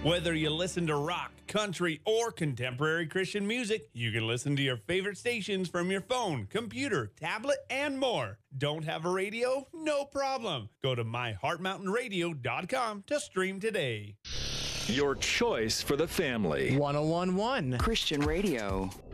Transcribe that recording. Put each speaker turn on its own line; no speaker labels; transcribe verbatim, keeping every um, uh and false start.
Whether you listen to rock, country, or contemporary Christian music, you can listen to your favorite stations from your phone, computer, tablet, and more. Don't have a radio? No problem. Go to my heart mountain radio dot com to stream today.
Your choice for the family.
one oh one point one
Christian Radio.